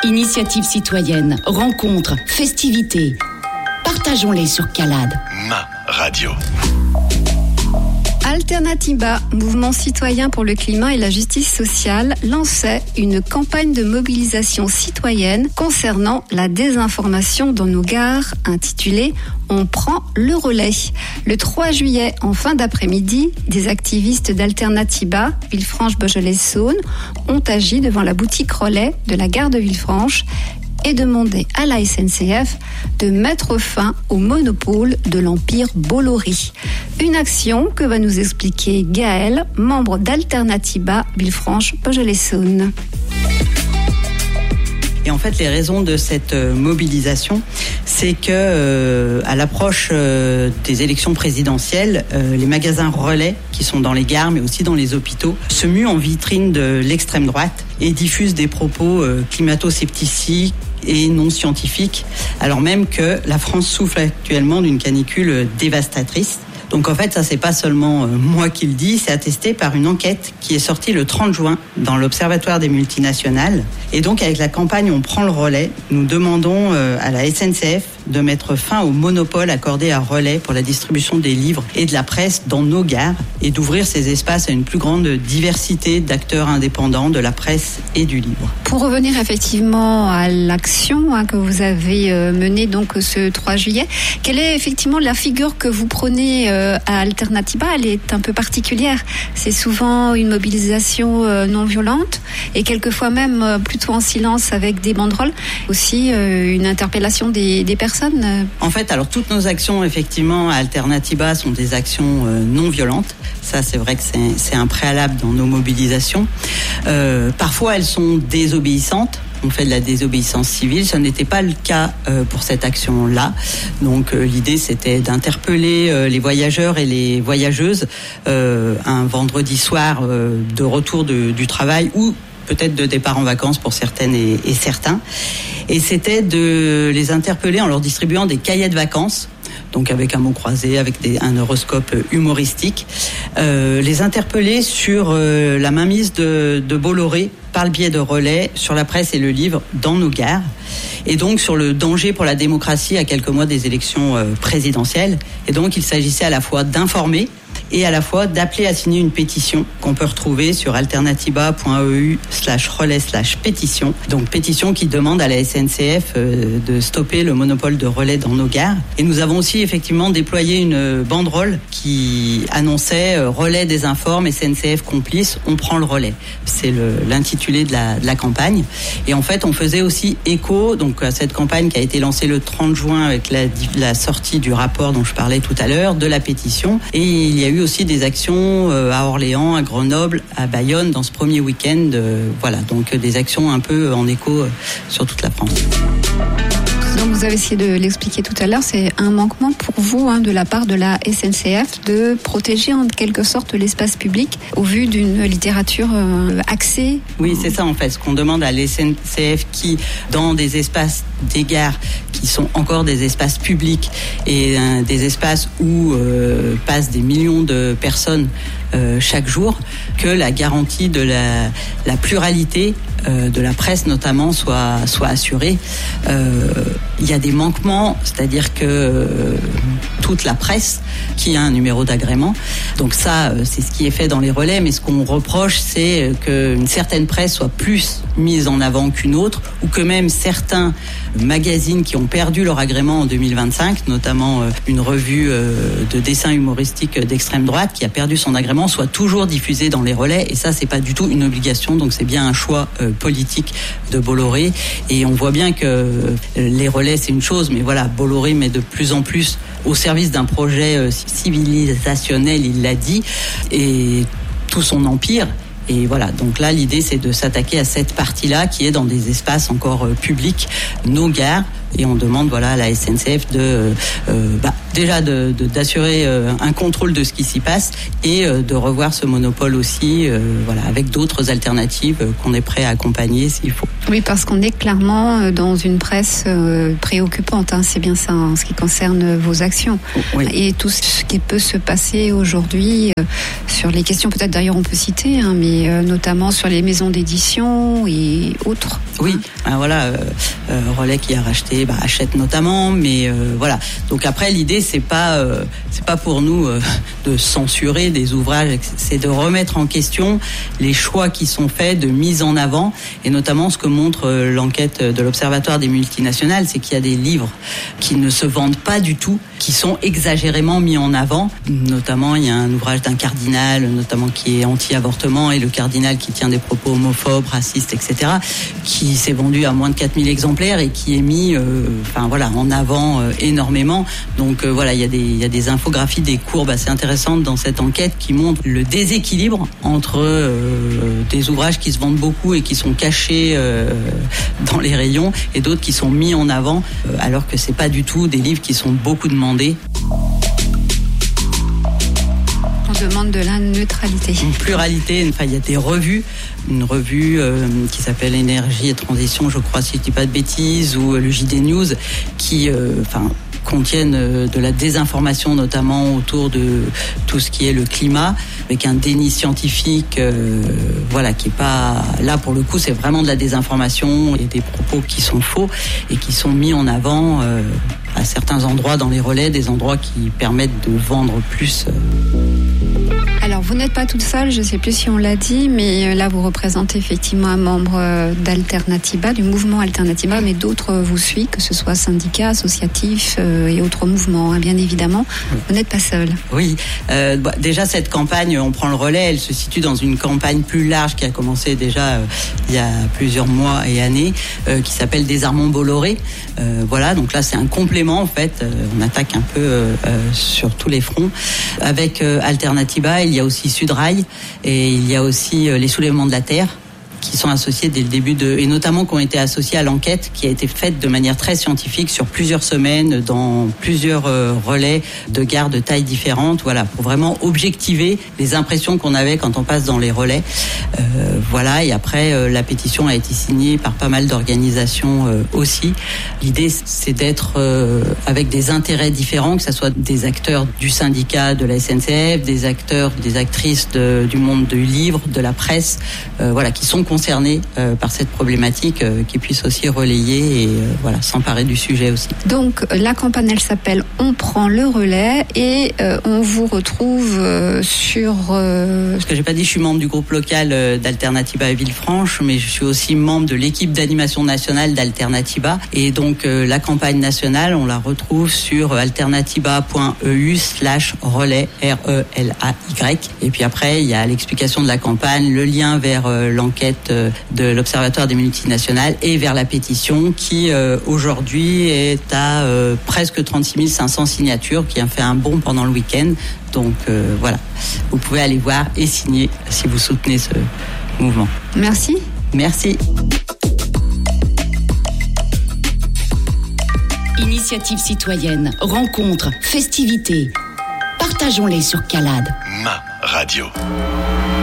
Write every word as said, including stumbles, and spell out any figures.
Initiatives citoyennes, rencontres, festivités. Partageons-les sur Calade. Ma radio. Alternatiba, mouvement citoyen pour le climat et la justice sociale, lançait une campagne de mobilisation citoyenne concernant la désinformation dans nos gares, intitulée « On prend le relais ». Le trois juillet, en fin d'après-midi, des activistes d'Alternatiba, Villefranche-Beaujolais-Saône, ont agi devant la boutique relais de la gare de Villefranche et demandé à la S N C F de mettre fin au monopole de l'empire Bolloré. Une action que va nous expliquer Gaël, membre d'Alternatiba Villefranche-Beaujolais-Saône. Et en fait, les raisons de cette mobilisation, c'est que euh, à l'approche euh, des élections présidentielles, euh, les magasins relais qui sont dans les gares, mais aussi dans les hôpitaux, se muent en vitrine de l'extrême droite et diffusent des propos euh, climato-sceptiques et non scientifiques, alors même que la France souffre actuellement d'une canicule dévastatrice. Donc en fait, ça c'est pas seulement euh, moi qui le dis, c'est attesté par une enquête qui est sortie le trente juin dans l'Observatoire des multinationales. Et donc avec la campagne On prend le relais, nous demandons euh, à la S N C F de mettre fin au monopole accordé à Relais pour la distribution des livres et de la presse dans nos gares et d'ouvrir ces espaces à une plus grande diversité d'acteurs indépendants de la presse et du livre. Pour revenir effectivement à l'action hein, que vous avez euh, menée donc ce trois juillet, quelle est effectivement la figure que vous prenez euh, à Alternatiba? Elle est un peu particulière. C'est souvent une mobilisation euh, non violente et quelquefois même euh, plutôt en silence avec des banderoles. Aussi euh, une interpellation des, des personnes. En fait, alors toutes nos actions, effectivement, à Alternatiba sont des actions euh, non violentes. Ça, c'est vrai que c'est, c'est un préalable dans nos mobilisations. Euh, parfois, elles sont désobéissantes. On fait de la désobéissance civile. Ce n'était pas le cas euh, pour cette action-là. Donc, euh, l'idée, c'était d'interpeller euh, les voyageurs et les voyageuses euh, un vendredi soir euh, de retour de, du travail ou peut-être de départ en vacances pour certaines et, et certains. Et c'était de les interpeller en leur distribuant des cahiers de vacances, donc avec un mot croisé, avec des, un horoscope humoristique, euh, les interpeller sur euh, la mainmise de, de Bolloré par le biais de Relais sur la presse et le livre dans nos gares, et donc sur le danger pour la démocratie à quelques mois des élections euh, présidentielles. Et donc il s'agissait à la fois d'informer et à la fois d'appeler à signer une pétition qu'on peut retrouver sur alternatiba.eu slash relais slash pétition. Donc pétition qui demande à la S N C F euh, de stopper le monopole de relais dans nos gares. Et nous avons aussi effectivement déployé une banderole qui annonçait euh, relais désinforme, S N C F complice, on prend le relais. C'est le, l'intitulé de la, de la campagne. Et en fait, on faisait aussi écho donc, à cette campagne qui a été lancée le trente juin avec la, la sortie du rapport dont je parlais tout à l'heure, de la pétition. Et il y a eu aussi des actions à Orléans, à Grenoble, à Bayonne dans ce premier week-end. Voilà, donc des actions un peu en écho sur toute la France. Donc vous avez essayé de l'expliquer tout à l'heure, c'est un manquement pour vous hein, de la part de la S N C F de protéger en quelque sorte l'espace public au vu d'une littérature euh, axée. Oui, c'est ça en fait, ce qu'on demande à la S N C F qui, dans des espaces des gares qui sont encore des espaces publics et euh, des espaces où euh, passent des millions de personnes euh, chaque jour, que la garantie de la, la pluralité euh, de la presse notamment soit, soit assurée. Euh, il y a des manquements, c'est-à-dire que euh, toute la presse qui a un numéro d'agrément, donc ça euh, c'est ce qui est fait dans les relais, mais ce qu'on reproche c'est qu'une certaine presse soit plus mise en avant qu'une autre, ou que même certains magazines qui ont perdu leur agrément en deux mille vingt-cinq, notamment euh, une revue euh, de dessin humoristique d'extrême droite qui a perdu son agrément, soit toujours diffusée dans les relais, et ça c'est pas du tout une obligation, donc c'est bien un choix euh, politique de Bolloré. Et on voit bien que euh, les relais c'est une chose, mais voilà, Bolloré met de plus en plus au service d'un projet euh, civilisationnel, il l'a dit, et tout son empire. Et voilà, donc là, l'idée, c'est de s'attaquer à cette partie-là qui est dans des espaces encore euh, publics, nos gares, Et on demande voilà à la S N C F de euh, bah, déjà de, de, d'assurer euh, un contrôle de ce qui s'y passe et euh, de revoir ce monopole aussi, euh, voilà, avec d'autres alternatives euh, qu'on est prêt à accompagner s'il faut. Oui, parce qu'on est clairement dans une presse euh, préoccupante, hein, c'est bien ça en ce qui concerne vos actions. Oui. Et tout ce qui peut se passer aujourd'hui euh, sur les questions, peut-être d'ailleurs on peut citer, hein, mais euh, notamment sur les maisons d'édition et autres. Oui, ben voilà, euh, euh, Relais qui a racheté, bah, Hachette notamment, mais euh, voilà. Donc après, l'idée c'est pas, euh, c'est pas pour nous euh, de censurer des ouvrages, c'est de remettre en question les choix qui sont faits, de mise en avant, et notamment ce que montre euh, l'enquête de l'Observatoire des multinationales, c'est qu'il y a des livres qui ne se vendent pas du tout, qui sont exagérément mis en avant. Notamment, il y a un ouvrage d'un cardinal, notamment qui est anti-avortement, et le cardinal qui tient des propos homophobes, racistes, et cetera, qui s'est vendu à moins de quatre mille exemplaires et qui est mis, euh, enfin voilà, en avant euh, énormément. Donc euh, voilà, il y a des, il y a des infographies, des courbes assez intéressantes dans cette enquête qui montrent le déséquilibre entre euh, des ouvrages qui se vendent beaucoup et qui sont cachés euh, dans les rayons et d'autres qui sont mis en avant, euh, alors que c'est pas du tout des livres qui sont beaucoup demandés. On demande de la neutralité. Une pluralité, enfin il y a des revues, une revue euh, qui s'appelle Énergie et Transition, je crois si je dis pas de bêtises, ou le J D News, qui euh, enfin contiennent euh, de la désinformation notamment autour de tout ce qui est le climat, avec un déni scientifique, euh, voilà, qui est pas là pour le coup, c'est vraiment de la désinformation et des propos qui sont faux et qui sont mis en avant euh, à certains endroits dans les relais, des endroits qui permettent de vendre plus. Euh, Alors, vous n'êtes pas toute seule, je ne sais plus si on l'a dit, mais là, vous représentez effectivement un membre d'Alternativa, du mouvement Alternativa, mais d'autres vous suivent, que ce soit syndicats, associatifs euh, et autres mouvements, hein, bien évidemment. Vous n'êtes pas seule. Oui, euh, bah, déjà cette campagne, on prend le relais, elle se situe dans une campagne plus large qui a commencé déjà euh, il y a plusieurs mois et années, euh, qui s'appelle Désarmons Bolloré. Euh, voilà, donc là, c'est un complément, en fait. Euh, on attaque un peu euh, sur tous les fronts. Avec euh, Alternativa, il y a aussi Sudrail et il y a aussi les Soulèvements de la Terre qui sont associés dès le début de, et notamment qui ont été associés à l'enquête qui a été faite de manière très scientifique sur plusieurs semaines dans plusieurs euh, relais de gares de tailles différentes, voilà, pour vraiment objectiver les impressions qu'on avait quand on passe dans les relais. Euh, voilà, et après euh, la pétition a été signée par pas mal d'organisations euh, aussi. L'idée c'est d'être euh, avec des intérêts différents, que ce soit des acteurs du syndicat de la S N C F, des acteurs, des actrices de, du monde du livre, de la presse, euh, voilà, qui sont concernés euh, par cette problématique, euh, qui puissent aussi relayer et euh, voilà, s'emparer du sujet aussi. Donc la campagne, elle s'appelle On prend le relais et euh, on vous retrouve euh, sur... Euh... Parce que j'ai pas dit, je suis membre du groupe local euh, d'Alternativa à Villefranche, mais je suis aussi membre de l'équipe d'animation nationale d'Alternativa. Et donc euh, la campagne nationale, on la retrouve sur alternativa point e u slash relais, R E L A Y. Et puis après, il y a l'explication de la campagne, le lien vers euh, l'enquête de l'Observatoire des multinationales et vers la pétition qui euh, aujourd'hui est à euh, presque trente-six mille cinq cents signatures, qui a fait un bond pendant le week-end. Donc euh, voilà, vous pouvez aller voir et signer si vous soutenez ce mouvement. Merci. Merci. Initiative citoyenne, rencontres, festivités. Partageons-les sur Calade. Ma radio.